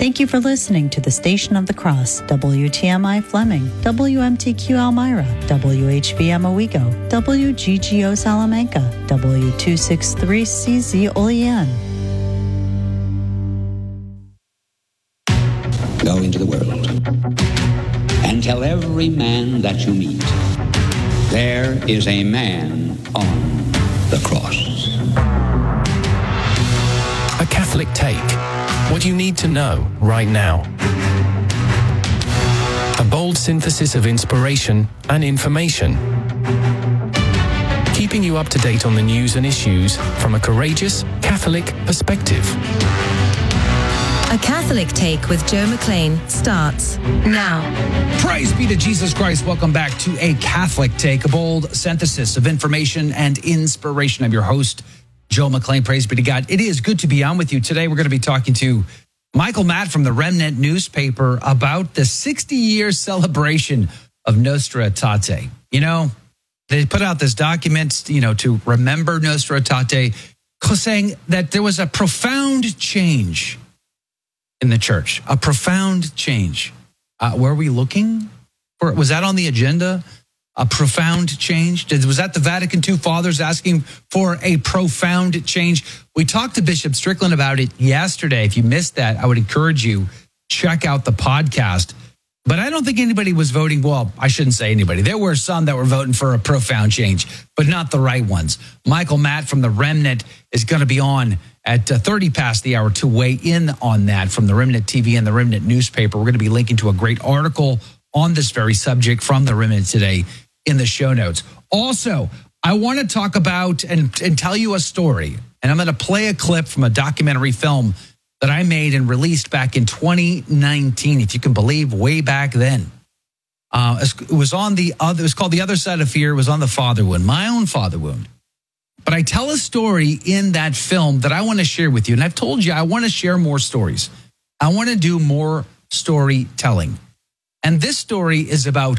Thank you for listening to the Station of the Cross, WTMI Fleming, WMTQ Elmira, WHVM Owego, WGGO Salamanca, W263CZ Olean. Go into the world and tell every man that you meet, there is a man on the cross. A Catholic Take. What you need to know right now. A bold synthesis of inspiration and information. Keeping you up to date on the news and issues from a courageous Catholic perspective. A Catholic Take with Joe McLean starts now. Praise be to Jesus Christ. Welcome back to A Catholic Take, a bold synthesis of information and inspiration. I'm your host, Joe McLean. Praise be to God. It is good to be on with you. Today, we're going to be talking to Michael Matt from the Remnant newspaper about the 60-year celebration of Nostra Aetate. You know, they put out this document, to remember Nostra Aetate, saying that there was a profound change in the church, a profound change. Were we looking for, was that on the agenda? A profound change? Was that the Vatican II fathers asking for a profound change? We talked to Bishop Strickland about it yesterday. If you missed that, I would encourage you, check out the podcast. But I don't think anybody was voting. Well, I shouldn't say anybody. There were some that were voting for a profound change, but not the right ones. Michael Matt from the Remnant is going to be on at 30 past the hour to weigh in on that from the Remnant TV and the Remnant newspaper. We're going to be linking to a great article on this very subject from the Remnant today in the show notes. Also, I want to talk about and tell you a story, and I'm going to play a clip from a documentary film that I made and released back in 2019, if you can believe, way back then. It was called The Other Side of Fear. It was on the father wound, my own father wound. But I tell a story in that film that I want to share with you. And I've told you I want to share more stories. I want to do more storytelling. And this story is about